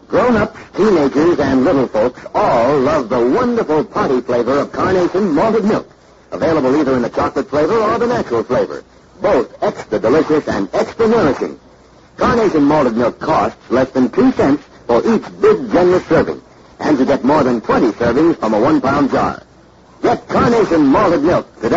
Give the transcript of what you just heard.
Grown-ups, teenagers, and little folks all love the wonderful party flavor of Carnation malted milk. Available either in the chocolate flavor or the natural flavor. Both extra delicious and extra nourishing. Carnation malted milk costs less than 2 cents for each big, generous serving. And you get more than 20 servings from a 1-pound jar. Get Carnation malted milk today.